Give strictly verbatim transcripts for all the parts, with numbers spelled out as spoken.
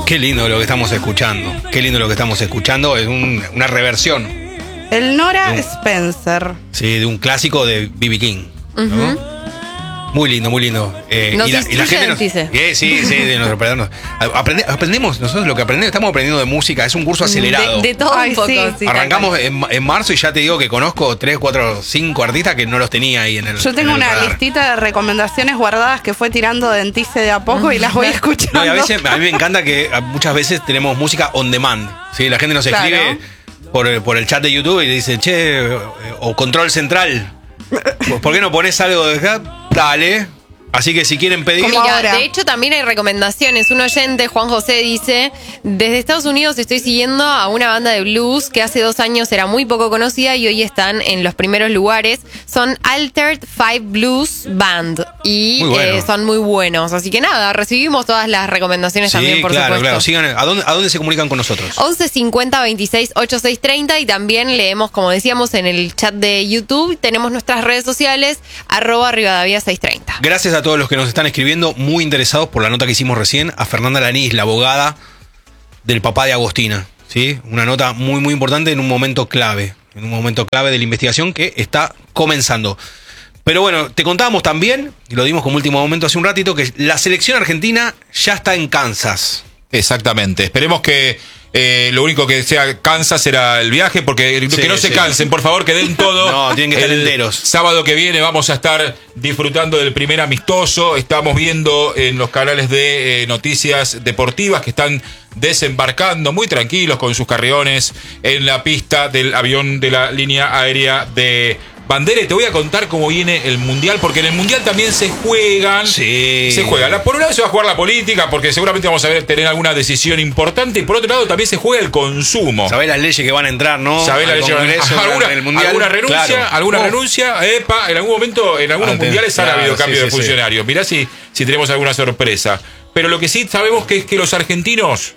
Qué lindo lo que estamos escuchando. Qué lindo lo que estamos escuchando. Es un, una reversión. El Nora un, Spencer. Sí, de un clásico de B B King. ¿No? Uh-huh. Muy lindo, muy lindo. Eh, nos y, la, y la gente nos, dice. Eh, sí, sí, de nuestro perdón. Aprende, aprendemos, nosotros lo que aprendemos, estamos aprendiendo de música, es un curso acelerado. De, de todo Ay, un poco. sí. Sí, Arrancamos en, en marzo y ya te digo que conozco tres, cuatro, cinco artistas que no los tenía ahí en el Yo tengo en el una radar. listita de recomendaciones guardadas que fue tirando Dentice de a poco y las voy escuchando. No, y a veces, a mí me encanta que muchas veces tenemos música on demand. ¿Sí? La gente nos Claro. escribe por, el- por el chat de YouTube y dice, che, o control central, ¿por qué no pones algo de acá? Dale. Así que si quieren pedir... Como Mira, ahora. de hecho también hay recomendaciones. Un oyente, Juan José, dice: desde Estados Unidos estoy siguiendo a una banda de blues que hace dos años era muy poco conocida y hoy están en los primeros lugares. Son Altered Five Blues Band y Muy bueno. eh, son muy buenos. Así que nada, recibimos todas las recomendaciones Sí, también, por claro, supuesto. claro. Sigan, ¿a dónde, ¿A dónde se comunican con nosotros? once cincuenta veintiséis ochenta y seis treinta y también leemos, como decíamos, en el chat de YouTube. Tenemos nuestras redes sociales, arroba Rivadavia seiscientos treinta. Gracias a todos los que nos están escribiendo, muy interesados por la nota que hicimos recién, a Fernanda Lanís, la abogada del papá de Agostina. ¿Sí? Una nota muy, muy importante en un momento clave, en un momento clave de la investigación que está comenzando. Pero bueno, te contábamos también, y lo dimos como último momento hace un ratito, que la selección argentina ya está en Kansas. Exactamente. Esperemos que eh, lo único que sea cansa será el viaje, porque Sí, que no se sí. cansen, por favor, que den todo. No, tienen que estar El enteros. Sábado que viene vamos a estar disfrutando del primer amistoso. Estamos viendo en los canales de eh, noticias deportivas que están desembarcando muy tranquilos con sus carriones en la pista del avión de la línea aérea de Bandera. Y te voy a contar cómo viene el Mundial, porque en el Mundial también se juegan. Sí. Se juega. La- Por un lado se va a jugar la política, porque seguramente vamos a ver, tener alguna decisión importante. Y por otro lado también se juega el consumo. Sabés las leyes que van a entrar, ¿no? ¿Sabés la Al leche? Congreso, ¿Alguna, en el Mundial. alguna renuncia? Claro. ¿Alguna Oh. renuncia? Epa, en algún momento, en algunos Ah, te- mundiales han claro, habido cambio sí, de sí, sí. funcionarios. Mirá si, si tenemos alguna sorpresa. Pero lo que sí sabemos que es que los argentinos,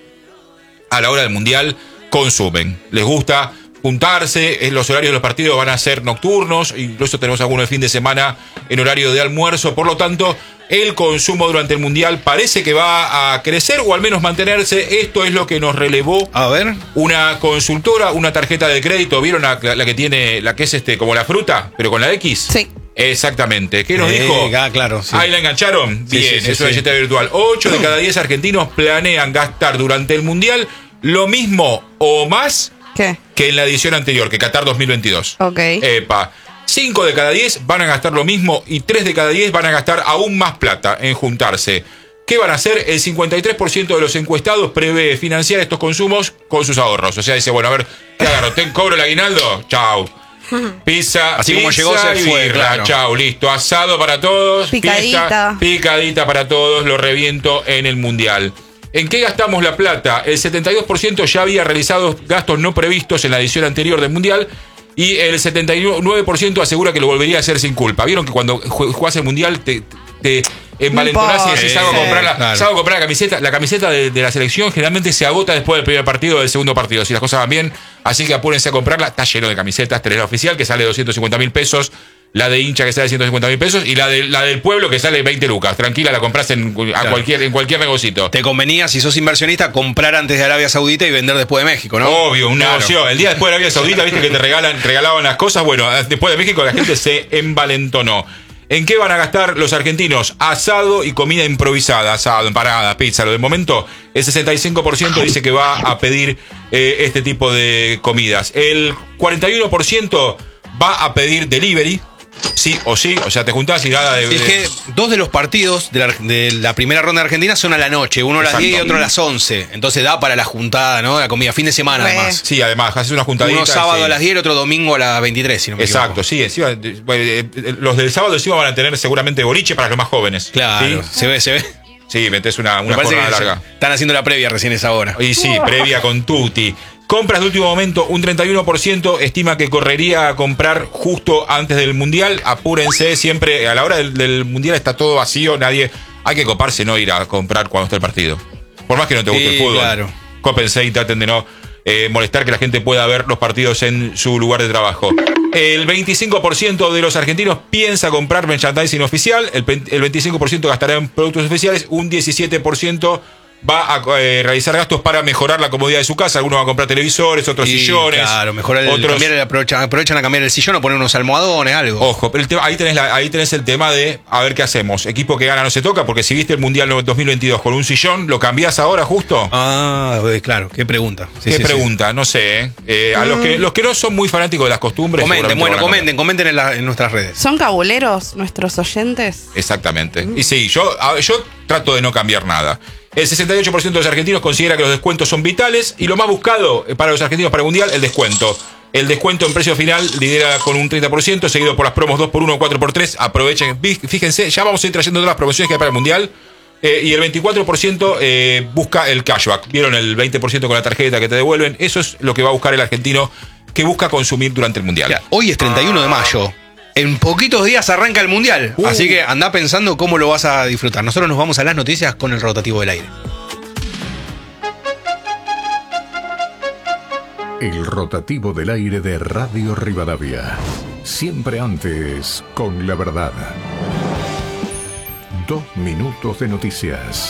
a la hora del mundial, consumen. Les gusta juntarse, eh, los horarios de los partidos van a ser nocturnos, incluso tenemos algunos de fin de semana en horario de almuerzo. Por lo tanto, el consumo durante el mundial parece que va a crecer o al menos mantenerse. Esto es lo que nos relevó A ver. una consultora, una tarjeta de crédito. ¿Vieron la, la que tiene, la que es este como la fruta, pero con la X? Sí. Exactamente. ¿Qué nos Eh, dijo? ah, claro, sí. Ahí la engancharon. Sí, Bien, sí, sí, es una sí. billetera virtual. ocho de cada diez argentinos planean gastar durante el mundial lo mismo o más ¿Qué? que en la edición anterior, que Qatar dos mil veintidós. Ok. Epa. cinco de cada diez van a gastar lo mismo y tres de cada diez van a gastar aún más plata en juntarse. ¿Qué van a hacer? El cincuenta y tres por ciento de los encuestados prevé financiar estos consumos con sus ahorros. O sea, dice, bueno, a ver, ¿qué agarro? ¿Te cobro el aguinaldo? Chau. Pizza, Así como pizza llegó, se y fue, birra. claro. Chau, listo. Asado para todos. Picadita. Fiesta, picadita para todos. Lo reviento en el Mundial. ¿En qué gastamos la plata? El setenta y dos por ciento ya había realizado gastos no previstos en la edición anterior del Mundial y el setenta y nueve por ciento asegura que lo volvería a hacer sin culpa. ¿Vieron que cuando ju- jugás el Mundial te, te envalentonás y decís, Sí, salgo a comprar la, claro. salgo a comprar la camiseta? La camiseta de, de la selección generalmente se agota después del primer partido o del segundo partido, si las cosas van bien. Así que apúrense a comprarla. Está lleno de camisetas. Tenés la oficial que sale doscientos cincuenta mil pesos. La de hincha que sale ciento cincuenta mil pesos y la, de, la del pueblo que sale veinte lucas. Tranquila, la compras en, a Claro. cualquier, en cualquier negocito. Te convenía, si sos inversionista, comprar antes de Arabia Saudita y vender después de México, ¿no? Obvio, un Claro. negocio. El día después de Arabia Saudita, viste que te regalan, regalaban las cosas. Bueno, después de México la gente se envalentonó. ¿En qué van a gastar los argentinos? Asado y comida improvisada. Asado, empanada, pizza. Lo del momento, el sesenta y cinco por ciento dice que va a pedir eh, este tipo de comidas. El cuarenta y uno por ciento va a pedir delivery. Sí o sí, o sea, te juntás y nada de... Es que dos de los partidos de la, de la primera ronda de Argentina son a la noche, uno a las Exacto. diez y otro a las once. Entonces da para la juntada, ¿no? La comida, fin de semana Re. además. Sí, además, haces una juntadita. Uno sábado sí. a las diez y el otro domingo a las veintitrés, si no me Exacto, equivoco. sí, encima, eh, bueno, eh, los del sábado encima van a tener seguramente boliche para los más jóvenes. Claro, ¿sí? se ve, se ve. Sí, metés una, Me una parece jornada que larga. están haciendo la previa recién esa hora. Y sí, previa con Tutti. Compras de último momento, un treinta y uno por ciento estima que correría a comprar justo antes del Mundial. Apúrense, siempre a la hora del, del Mundial está todo vacío, nadie... Hay que coparse, no ir a comprar cuando está el partido. Por más que no te guste Sí, el fútbol. claro. Cópense y traten de no eh, molestar que la gente pueda ver los partidos en su lugar de trabajo. El veinticinco por ciento de los argentinos piensa comprar merchandising oficial, el, el veinticinco por ciento gastará en productos oficiales, un diecisiete por ciento va a eh, realizar gastos para mejorar la comodidad de su casa. Algunos van a comprar televisores, otros Y, sillones. Claro, mejor el, otros... cambiar, aprovechan, aprovechan a cambiar el sillón o poner unos almohadones, algo. Ojo, pero el tema, ahí, tenés la, ahí tenés el tema de a ver qué hacemos. Equipo que gana no se toca, porque si viste el Mundial dos mil veintidós con un sillón, ¿lo cambiás ahora justo? Ah, claro, qué pregunta. Sí, ¿Qué sí, pregunta? Sí. No sé. ¿eh? Eh, a los que, los que no son muy fanáticos de las costumbres. Comenten, bueno, van a comenten, comenten en, la, en nuestras redes. ¿Son cabuleros nuestros oyentes? Exactamente. Y sí, yo, a- yo trato de no cambiar nada. El sesenta y ocho por ciento de los argentinos considera que los descuentos son vitales y lo más buscado para los argentinos para el Mundial, el descuento. El descuento en precio final lidera con un treinta por ciento, seguido por las promos dos por uno o cuatro por tres. Aprovechen, fíjense, ya vamos a ir trayendo todas las promociones que hay para el Mundial. Eh, y el veinticuatro por ciento eh, busca el cashback. ¿Vieron el veinte por ciento con la tarjeta que te devuelven? Eso es lo que va a buscar el argentino que busca consumir durante el Mundial. Ya, hoy es treinta y uno de mayo. En poquitos días arranca el Mundial. Uh. Así que anda pensando cómo lo vas a disfrutar. Nosotros nos vamos a las noticias con el rotativo del aire. El rotativo del aire de Radio Rivadavia. Siempre antes con la verdad. Dos minutos de noticias.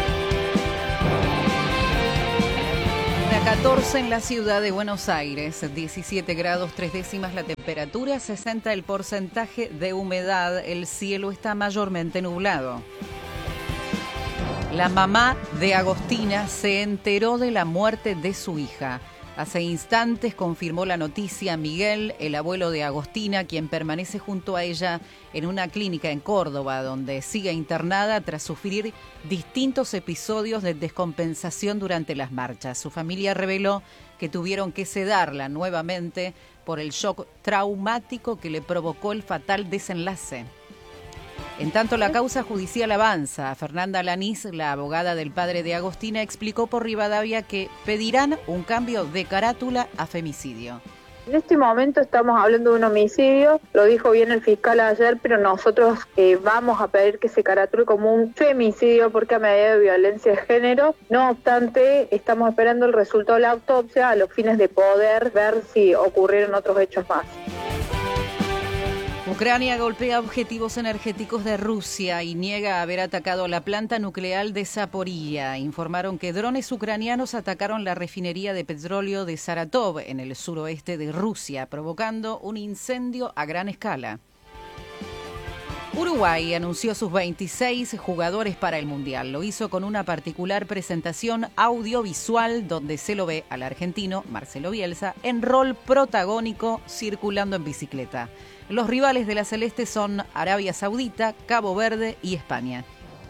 catorce en la ciudad de Buenos Aires, diecisiete grados tres décimas la temperatura, sesenta el porcentaje de humedad, el cielo está mayormente nublado. La mamá de Agostina se enteró de la muerte de su hija. Hace instantes confirmó la noticia Miguel, el abuelo de Agostina, quien permanece junto a ella en una clínica en Córdoba, donde sigue internada tras sufrir distintos episodios de descompensación durante las marchas. Su familia reveló que tuvieron que sedarla nuevamente por el shock traumático que le provocó el fatal desenlace. En tanto, la causa judicial avanza. Fernanda Lanís, la abogada del padre de Agostina, explicó por Rivadavia que pedirán un cambio de carátula a femicidio. En este momento estamos hablando de un homicidio, lo dijo bien el fiscal ayer, pero nosotros eh, vamos a pedir que se caratule como un femicidio porque a medida de violencia de género. No obstante, estamos esperando el resultado de la autopsia a los fines de poder ver si ocurrieron otros hechos más. Ucrania golpea objetivos energéticos de Rusia y niega haber atacado la planta nuclear de Zaporilla. Informaron que drones ucranianos atacaron la refinería de petróleo de Saratov en el suroeste de Rusia, provocando un incendio a gran escala. Uruguay anunció sus veintiséis jugadores para el Mundial. Lo hizo con una particular presentación audiovisual donde se lo ve al argentino Marcelo Bielsa en rol protagónico circulando en bicicleta. Los rivales de la Celeste son Arabia Saudita, Cabo Verde y España.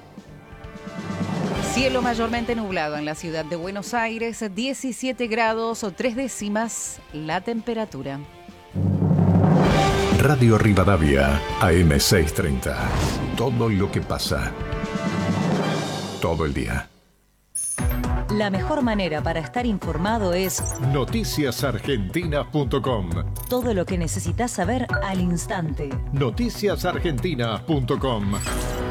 Cielo mayormente nublado en la ciudad de Buenos Aires, diecisiete grados o tres décimas la temperatura. Radio Rivadavia, A M seiscientos treinta. Todo lo que pasa. Todo el día. La mejor manera para estar informado es noticias argentinas punto com. todo lo que necesitas saber al instante. noticias argentinas punto com.